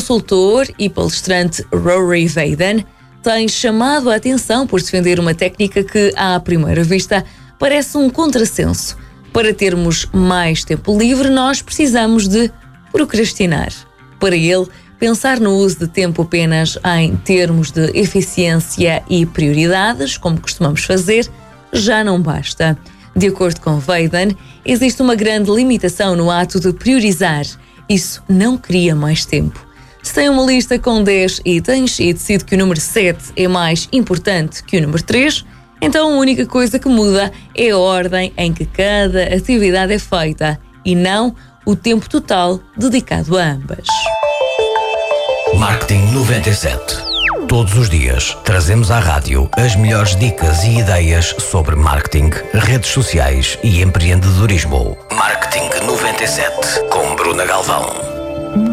consultor e palestrante Rory Vaden tem chamado a atenção por defender uma técnica que, à primeira vista, parece um contrassenso. Para termos mais tempo livre, nós precisamos de procrastinar. Para ele, pensar no uso de tempo apenas em termos de eficiência e prioridades, como costumamos fazer, já não basta. De acordo com Vaden, existe uma grande limitação no ato de priorizar. Isso não cria mais tempo. Se tem uma lista com 10 itens e decide que o número 7 é mais importante que o número 3, então a única coisa que muda é a ordem em que cada atividade é feita e não o tempo total dedicado a ambas. Marketing 97. Todos os dias trazemos à rádio as melhores dicas e ideias sobre marketing, redes sociais e empreendedorismo. Marketing 97 com Bruna Galvão.